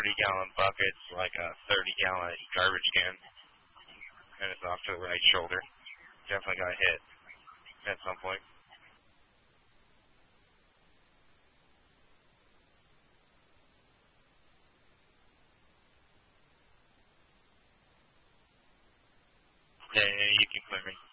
30-gallon buckets, like a 30-gallon garbage can, and it's off to the right shoulder. Definitely got hit at some point. Yeah, you can clear me.